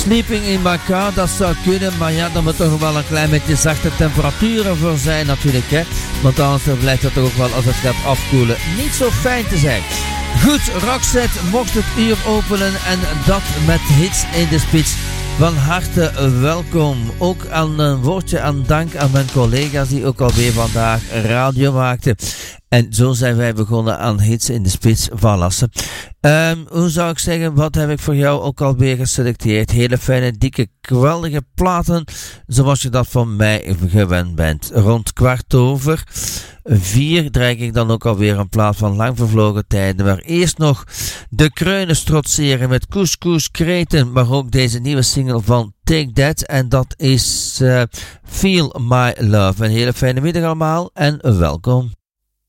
Sleeping in my car, dat zou kunnen, maar ja, dan moet toch nog wel een klein beetje zachte temperaturen voor zijn natuurlijk, hè. Want anders blijft dat toch ook wel, als het gaat afkoelen, niet zo fijn te zijn. Goed, Roxette mocht het uur openen en dat met hits in de spits. Van harte welkom. Ook een woordje aan dank aan mijn collega's die ook alweer vandaag radio maakten. En zo zijn wij begonnen aan hits in de spits van Lassen. Hoe zou ik zeggen, wat heb ik voor jou ook alweer geselecteerd? Hele fijne, dikke, geweldige platen, zoals je dat van mij gewend bent. Rond 4:15 draai ik dan ook alweer een plaat van lang vervlogen tijden. Maar eerst nog de Kreunen trotseren met Couscous Kreten, maar ook deze nieuwe single van Take That. En dat is Feel My Love. Een hele fijne middag allemaal en welkom.